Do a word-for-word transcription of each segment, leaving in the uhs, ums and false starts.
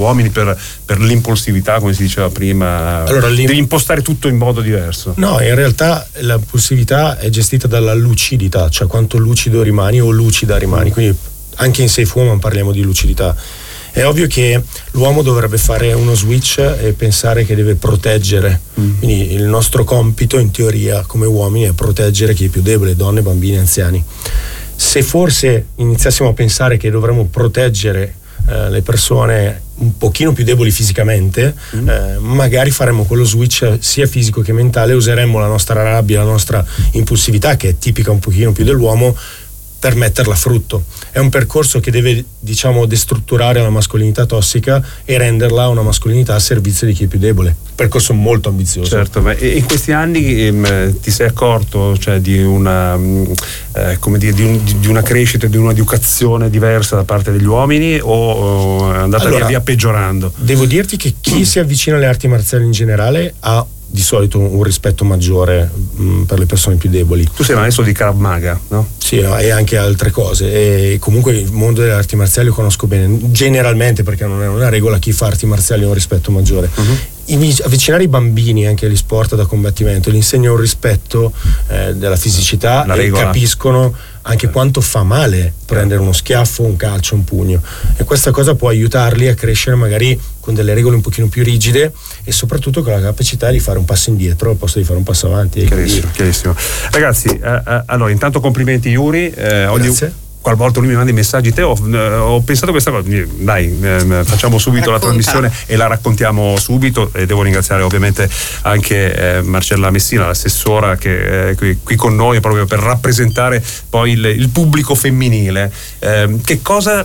uomini per, per l'impulsività, come si diceva prima. Allora, devi impostare tutto in modo diverso. No, in realtà l'impulsività è gestita dalla lucidità, cioè quanto lucido rimani o lucida rimani, quindi anche in Safe Woman parliamo di lucidità. È ovvio che l'uomo dovrebbe fare uno switch e pensare che deve proteggere, mm. quindi il nostro compito in teoria come uomini è proteggere chi è più debole, donne, bambini, anziani. Se forse iniziassimo a pensare che dovremmo proteggere eh, le persone un pochino più deboli fisicamente, mm. eh, magari faremmo quello switch sia fisico che mentale, useremmo la nostra rabbia, la nostra impulsività, che è tipica un pochino più dell'uomo, per metterla a frutto. È un percorso che deve, diciamo, destrutturare la mascolinità tossica e renderla una mascolinità a servizio di chi è più debole. Percorso molto ambizioso. Certo, ma in questi anni ehm, ti sei accorto, cioè, di una eh, come dire, di, un, di una crescita, di un'educazione diversa da parte degli uomini, o, o è andata allora, via via peggiorando? Devo dirti che chi si avvicina alle arti marziali in generale ha di solito un rispetto maggiore mh, per le persone più deboli. Tu sei maestro di Krav Maga, no? Sì, e anche altre cose, e comunque il mondo delle arti marziali lo conosco bene, generalmente, perché non è una regola, chi fa arti marziali ha un rispetto maggiore. Uh-huh. Avvicinare i bambini anche agli sport da combattimento gli insegna un rispetto eh, della fisicità, la e regola. Capiscono anche quanto fa male prendere uno schiaffo, un calcio, un pugno, e questa cosa può aiutarli a crescere magari con delle regole un pochino più rigide e soprattutto con la capacità di fare un passo indietro al posto di fare un passo avanti. Chiarissimo, chiarissimo. Ragazzi, eh, eh, allora intanto complimenti Yuri, eh, ogni, Grazie. qualvolta lui mi manda i messaggi, te ho, ho pensato questa cosa, dai, eh, facciamo subito Racconta. la trasmissione e la raccontiamo subito, e devo ringraziare ovviamente anche eh, Marcella Messina, l'assessora, che è qui, qui con noi proprio per rappresentare poi il, il pubblico femminile. Eh, che cosa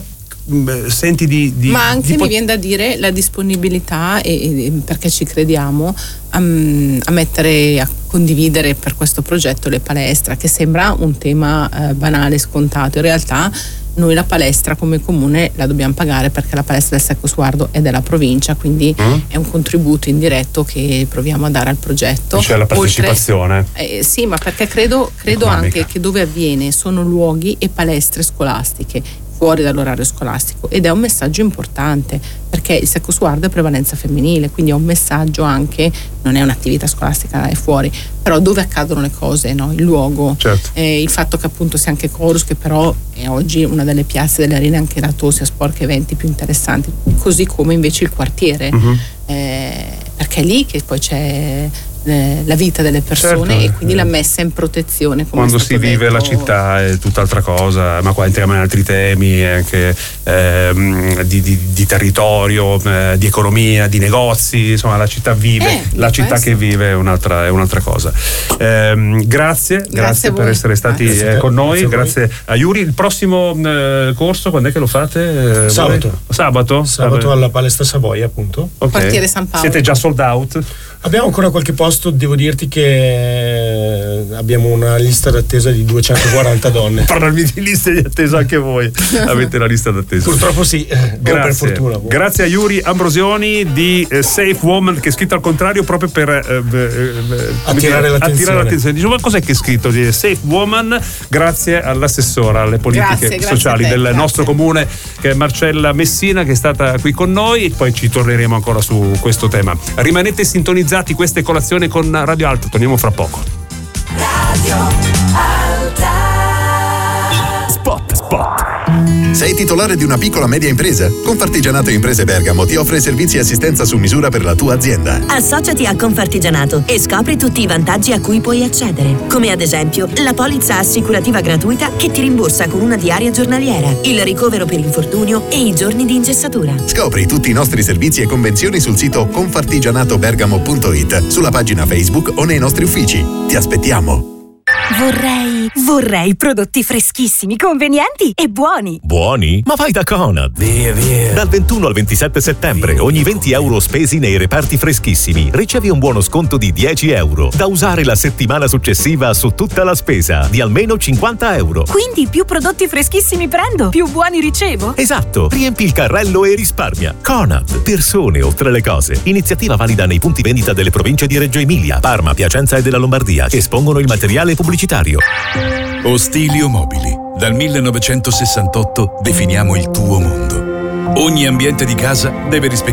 senti di, di ma anche di mi pot- viene da dire la disponibilità, e, e perché ci crediamo, a, a mettere, a condividere per questo progetto le palestre, che sembra un tema eh, banale, scontato. In realtà noi la palestra come comune la dobbiamo pagare, perché la palestra del Secco Sguardo è della provincia, quindi mm. è un contributo indiretto che proviamo a dare al progetto. Cioè la partecipazione. Oltre, eh, sì, ma perché credo, credo anche che dove avviene sono luoghi e palestre scolastiche fuori dall'orario scolastico, ed è un messaggio importante, perché il Secco Sguardo è prevalenza femminile, quindi è un messaggio anche, non è un'attività scolastica, è fuori, però dove accadono le cose, no? Il luogo, certo. eh, il fatto che appunto sia anche Chorus, che però è oggi una delle piazze delle arene anche da sia sport che eventi più interessanti, così come invece il quartiere, uh-huh. eh, perché è lì che poi c'è la vita delle persone, certo, e quindi eh. la messa in protezione, come quando si vive detto. La città è tutt'altra cosa, ma qua entriamo in altri temi anche ehm, di, di, di territorio, eh, di economia, di negozi, insomma la città vive, eh, la città questo. Che vive è un'altra, è un'altra cosa. Eh, grazie, grazie, grazie per essere stati grazie eh, con noi, grazie, grazie a Yuri. Il prossimo eh, corso quando è che lo fate? Sabato. Sabato? Sabato alla Palestra Savoia, appunto. Okay. Quartiere San Paolo. Siete già sold out? Abbiamo ancora qualche posto, devo dirti che abbiamo una lista d'attesa di duecentoquaranta donne. Parlarmi di liste di attesa anche voi. Avete la lista d'attesa? Purtroppo sì, grazie. Per fortuna. Grazie a Yuri Ambrosioni di eh, Safe Woman, che è scritto al contrario proprio per eh, eh, attirare, dire, l'attenzione. attirare l'attenzione. Dicevo, ma cos'è che è scritto di Safe Woman? Grazie all'assessora alle politiche grazie, sociali grazie te, del grazie. nostro comune, che è Marcella Messina, che è stata qui con noi, e poi ci torneremo ancora su questo tema. Rimanete sintonizzati, questa è Colazione con Radio Alta, torniamo fra poco. Radio Alta. Spot, spot. Sei titolare di una piccola media impresa? Confartigianato Imprese Bergamo ti offre servizi e assistenza su misura per la tua azienda. Associati a Confartigianato e scopri tutti i vantaggi a cui puoi accedere, come ad esempio la polizza assicurativa gratuita che ti rimborsa con una diaria giornaliera, il ricovero per infortunio e i giorni di ingessatura. Scopri tutti i nostri servizi e convenzioni sul sito confartigianatobergamo punto it, sulla pagina Facebook o nei nostri uffici. Ti aspettiamo. Vorrei, vorrei prodotti freschissimi, convenienti e buoni. Buoni? Ma vai da Conad. Via, via. Dal ventuno al ventisette settembre, ogni venti euro spesi nei reparti freschissimi ricevi un buono sconto di dieci euro, da usare la settimana successiva su tutta la spesa, di almeno cinquanta euro. Quindi più prodotti freschissimi prendo, più buoni ricevo? Esatto, riempi il carrello e risparmia. Conad, persone oltre le cose. Iniziativa valida nei punti vendita delle province di Reggio Emilia, Parma, Piacenza e della Lombardia, che espongono il materiale pubblicitario. Ostilio Mobili. Dal millenovecentosessantotto definiamo il tuo mondo. Ogni ambiente di casa deve rispettare